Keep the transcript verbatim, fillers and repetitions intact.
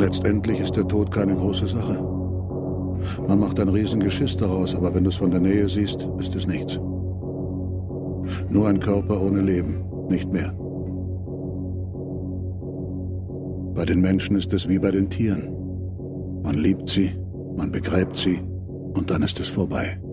Letztendlich ist der Tod keine große Sache. Man macht ein Riesengeschiss daraus, aber wenn du es von der Nähe siehst, ist es nichts. Nur ein Körper ohne Leben, nicht mehr. Bei den Menschen ist es wie bei den Tieren. Man liebt sie, man begräbt sie und dann ist es vorbei.